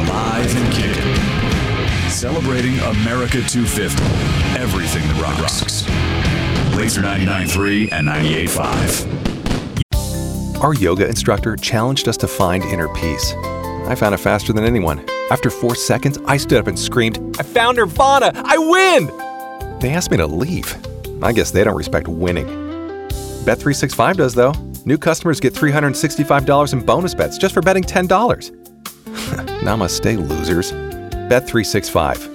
alive and kicking. Celebrating America 250. Everything that rocks. Laser 99.3 and 98.5. Our yoga instructor challenged us to find inner peace. I found it faster than anyone. After 4 seconds, I stood up and screamed, "I found Nirvana! I win!" They asked me to leave. I guess they don't respect winning. Bet365 does, though. New customers get $365 in bonus bets just for betting $10. Namaste, losers. Bet365.